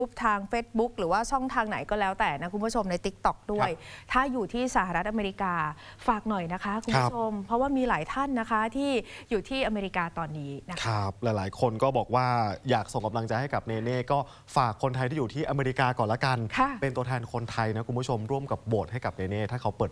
ทาง Facebook หรือว่าช่องทางไหนก็แล้วแต่นะคุณผู้ชมใน TikTok ด้วยถ้าอยู่ที่สหรัฐอเมริกาฝากหน่อยนะคะคุณผู้ชมเพราะว่ามีหลายท่านนะคะที่อยู่ที่อเมริกาตอนนี้นะครับหลายๆคนก็บอกว่าอยากส่งกำลังใจให้กับเนเน่ก็ฝากคนไทยที่อยู่ที่อเมริกาก่อนละกันเป็นตัวแทนคนไทยนะคุณผู้ชมร่วมกับโบสให้กับเนเน่ถ้าเขาเปิด